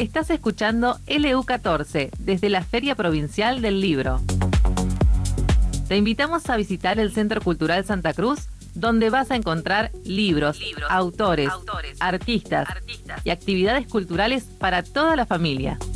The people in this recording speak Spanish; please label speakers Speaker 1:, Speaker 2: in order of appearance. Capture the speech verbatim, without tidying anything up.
Speaker 1: Estás escuchando L U catorce desde la Feria Provincial del Libro. Te invitamos a visitar el Centro Cultural Santa Cruz, donde vas a encontrar libros, libros autores, autores artistas, artistas y actividades culturales para toda la familia.